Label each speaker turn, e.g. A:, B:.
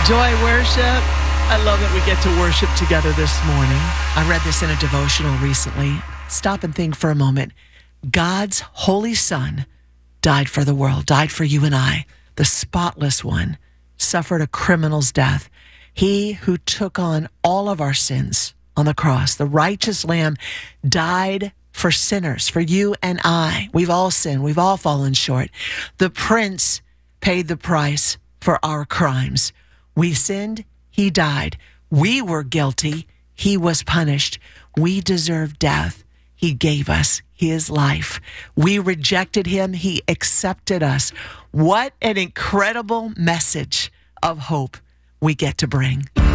A: Joy worship. I love that we get to worship together this morning. I read this in a devotional recently. Stop and think for a moment. God's holy Son died for the world, died for you and I. The spotless one suffered a criminal's death. He who took on all of our sins on the cross, the righteous Lamb, died for sinners, for you and I. We've all sinned. We've all fallen short. The Prince paid the price for our crimes. We sinned. He died. We were guilty. He was punished. We deserved death. He gave us his life. We rejected him. He accepted us. What an incredible message of hope we get to bring.